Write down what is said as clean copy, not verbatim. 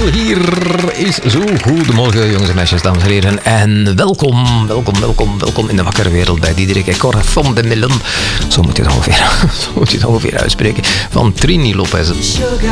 hier is zo. Goedemorgen jongens en meisjes, dames en heren. En welkom in de wakkere wereld bij Diederik en Cor van de Melon. Zo moet je het ongeveer uitspreken. Van Trini Lopez.